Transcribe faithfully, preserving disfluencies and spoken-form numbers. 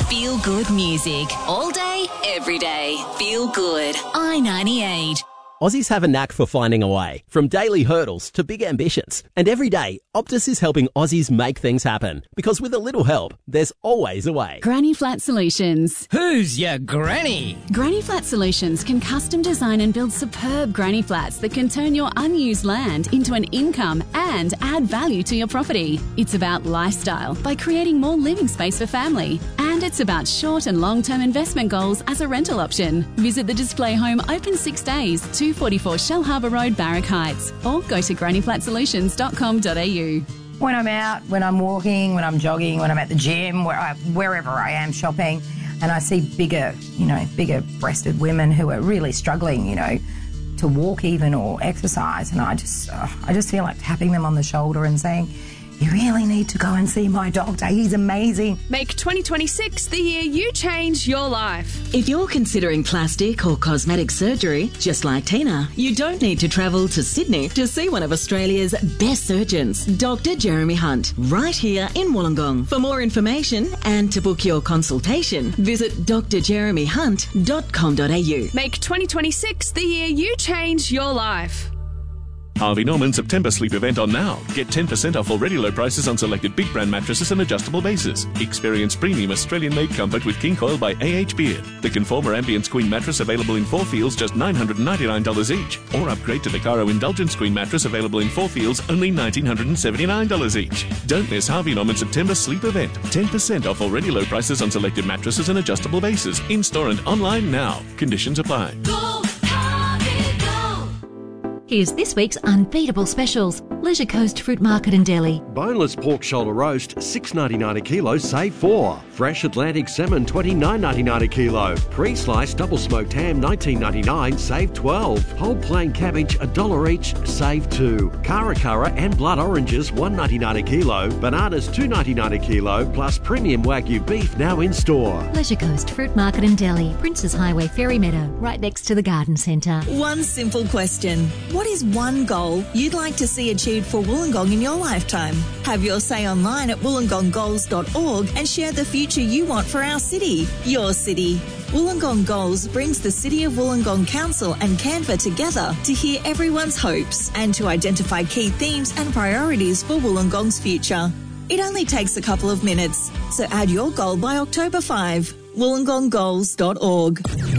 Feel good music. All day, every day. Feel good. I ninety-eight. Aussies have a knack for finding a way, from daily hurdles to big ambitions. And every day, Optus is helping Aussies make things happen. Because with a little help, there's always a way. Granny Flat Solutions. Who's your granny? Granny Flat Solutions can custom design and build superb granny flats that can turn your unused land into an income and add value to your property. It's about lifestyle by creating more living space for family. And it's about short and long-term investment goals as a rental option. Visit the display home open six days, two forty-four Shell Harbour Road, Barrack Heights, or go to granny flat solutions dot com dot a u. When I'm out, when I'm walking, when I'm jogging, when I'm at the gym, where I, wherever I am shopping, and I see bigger, you know, bigger breasted women who are really struggling, you know, to walk even or exercise, and I just, uh, I just feel like tapping them on the shoulder and saying, you really need to go and see my doctor. He's amazing. Make twenty twenty-six the year you change your life. If you're considering plastic or cosmetic surgery, just like Tina, you don't need to travel to Sydney to see one of Australia's best surgeons, Doctor Jeremy Hunt, right here in Wollongong. For more information and to book your consultation, visit d r jeremy hunt dot com dot a u. Make twenty twenty-six the year you change your life. Harvey Norman September sleep event on now. Get ten percent off already low prices on selected big brand mattresses and adjustable bases. Experience premium Australian-made comfort with King Coil by A H Beard. The Conformer Ambience Queen mattress available in four feels, just nine hundred ninety-nine dollars each. Or upgrade to the Caro Indulgence Queen mattress available in four feels, only one thousand nine hundred seventy-nine dollars each. Don't miss Harvey Norman September sleep event. ten percent off already low prices on selected mattresses and adjustable bases. In-store and online now. Conditions apply. Go, Harvey, go. Here's this week's unbeatable specials. Leisure Coast Fruit Market and Deli. Boneless pork shoulder roast, six ninety-nine a kilo, save four. Fresh Atlantic salmon, twenty-nine ninety-nine a kilo. Pre-sliced double smoked ham, nineteen ninety-nine, save twelve. Whole plain cabbage, a dollar each, save two. Cara Cara and blood oranges, one ninety-nine a kilo. Bananas, two ninety-nine a kilo, plus premium Wagyu beef now in store. Leisure Coast Fruit Market and Deli. Princes Highway, Ferry Meadow, right next to the Garden Centre. One simple question. What is one goal you'd like to see achieved for Wollongong in your lifetime? Have your say online at wollongong goals dot org and share the future you want for our city, your city. Wollongong Goals brings the City of Wollongong Council and Canva together to hear everyone's hopes and to identify key themes and priorities for Wollongong's future. It only takes a couple of minutes, so add your goal by October fifth. wollongong goals dot org.